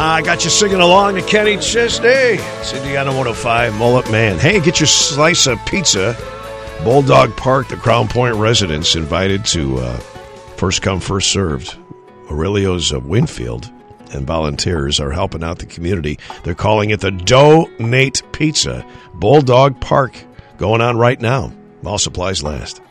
I got you singing along to Kenny Chesney. It's Indiana 105, Mullet Man. Hey, get your slice of pizza. Bulldog Park, the Crown Point residents invited to first come, first served. Aurelio's of Winfield and volunteers are helping out the community. They're calling it the Donate Pizza. Bulldog Park, going on right now while supplies last.